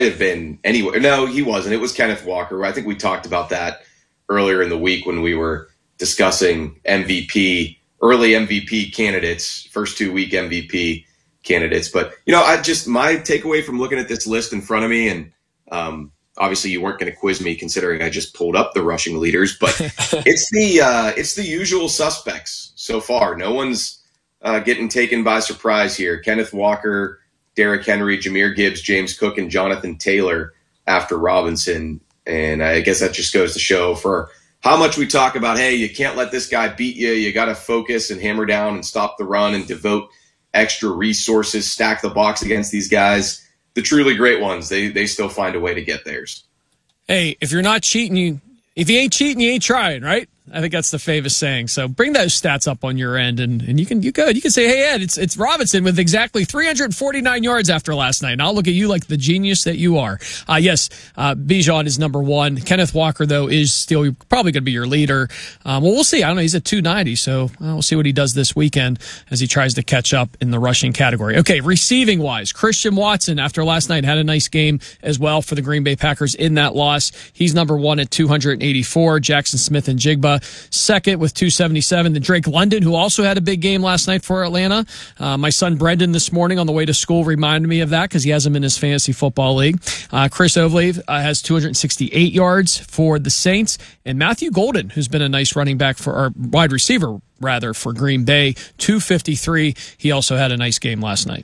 have been anywhere. No, he wasn't. It was Kenneth Walker. I think we talked about that earlier in the week when we were discussing early MVP candidates, first 2-week MVP candidates. But, my takeaway from looking at this list in front of me, and obviously you weren't going to quiz me considering I just pulled up the rushing leaders, but it's the usual suspects so far. No one's getting taken by surprise here. Kenneth Walker, Derrick Henry, Jahmyr Gibbs, James Cook, and Jonathan Taylor after Robinson. And I guess that just goes to show for how much we talk about, hey, you can't let this guy beat you. You got to focus and hammer down and stop the run and devote extra resources, stack the box against these guys. The truly great ones, they still find a way to get theirs. Hey, if you're not cheating, if you ain't cheating, you ain't trying, right? I think that's the famous saying. So bring those stats up on your end, and you can say, hey, Ed, it's Robinson with exactly 349 yards after last night. And I'll look at you like the genius that you are. Yes, Bijan is number one. Kenneth Walker, though, is still probably going to be your leader. We'll see. I don't know. He's at 290, so we'll see what he does this weekend as he tries to catch up in the rushing category. Okay, receiving-wise, Christian Watson, after last night, had a nice game as well for the Green Bay Packers in that loss. He's number one at 284. Jackson Smith and Jigba second with 277. Then Drake London, who also had a big game last night for Atlanta. My son Brendan this morning on the way to school reminded me of that because he has him in his fantasy football league. Chris Olave has 268 yards for the Saints. And Matthew Golden, who's been a nice running back our wide receiver, rather, for Green Bay, 253. He also had a nice game last night.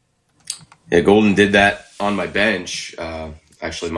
Yeah, Golden did that on my bench. Actually,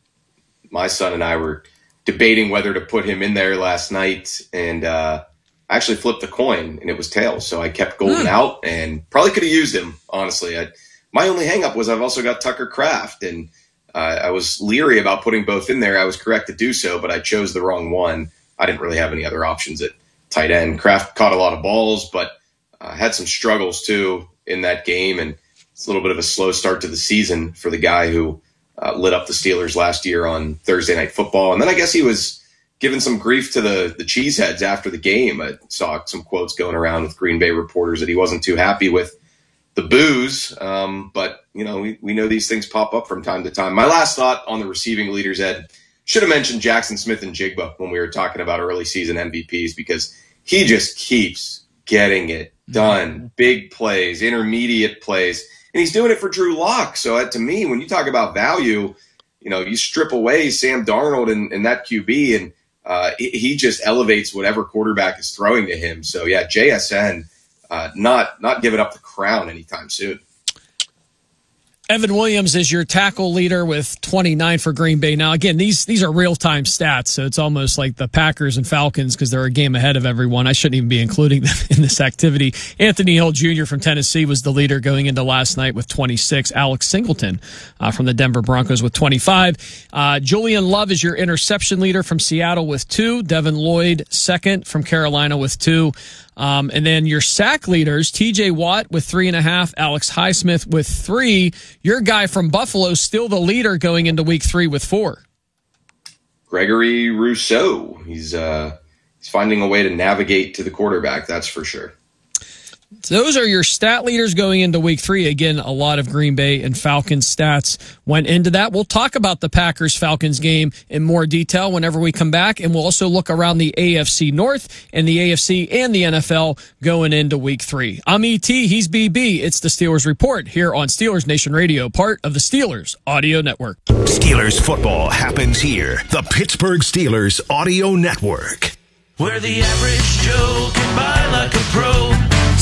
my son and I were debating whether to put him in there last night, and I actually flipped the coin, and it was tails. So I kept Golden out and probably could have used him, honestly. My only hang-up was I've also got Tucker Kraft, and I was leery about putting both in there. I was correct to do so, but I chose the wrong one. I didn't really have any other options at tight end. Kraft caught a lot of balls, but had some struggles, too, in that game, and it's a little bit of a slow start to the season for the guy who lit up the Steelers last year on Thursday Night Football. And then I guess he was giving some grief to the cheeseheads after the game. I saw some quotes going around with Green Bay reporters that he wasn't too happy with the booze. But, we know these things pop up from time to time. My last thought on the receiving leaders, Ed, should have mentioned Jackson Smith and Jigba when we were talking about early season MVPs because he just keeps getting it done. Big plays, intermediate plays. And he's doing it for Drew Lock. So to me, when you talk about value, you strip away Sam Darnold and that QB, and he just elevates whatever quarterback is throwing to him. So, yeah, JSN not giving up the crown anytime soon. Evan Williams is your tackle leader with 29 for Green Bay. Now, again, these are real-time stats, so it's almost like the Packers and Falcons because they're a game ahead of everyone. I shouldn't even be including them in this activity. Anthony Hill Jr. from Tennessee was the leader going into last night with 26. Alex Singleton from the Denver Broncos with 25. Julian Love is your interception leader from Seattle with 2. Devin Lloyd, second from Carolina with 2. And then your sack leaders, T.J. Watt with 3.5, Alex Highsmith with 3. Your guy from Buffalo still the leader going into week 3 with 4. Gregory Rousseau. He's finding a way to navigate to the quarterback, that's for sure. So those are your stat leaders going into week 3. Again, a lot of Green Bay and Falcons stats went into that. We'll talk about the Packers-Falcons game in more detail whenever we come back, and we'll also look around the AFC North and the AFC and the NFL going into week 3. I'm E.T., he's BB. It's the Steelers Report here on Steelers Nation Radio, part of the Steelers Audio Network. Steelers football happens here. The Pittsburgh Steelers Audio Network. Where the average Joe can buy like a pro.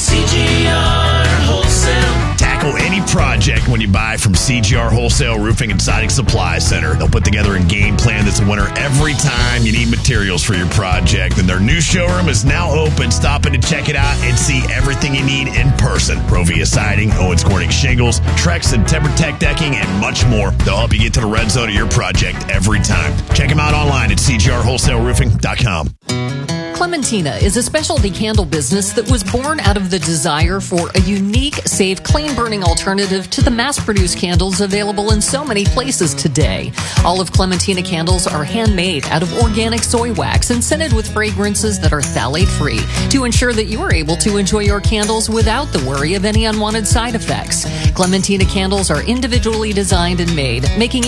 CGR Wholesale. Tackle any project when you buy from CGR Wholesale Roofing and Siding Supply Center. They'll put together a game plan that's a winner every time you need materials for your project. And their new showroom is now open. Stop in to check it out and see everything you need in person. Provia Siding, Owens Corning Shingles, Trex and TimberTech Decking, and much more. They'll help you get to the red zone of your project every time. Check them out online at cgrwholesaleroofing.com. Clementina is a specialty candle business that was born out of the desire for a unique, safe, clean-burning alternative to the mass-produced candles available in so many places today. All of Clementina candles are handmade out of organic soy wax and scented with fragrances that are phthalate-free to ensure that you are able to enjoy your candles without the worry of any unwanted side effects. Clementina candles are individually designed and made, making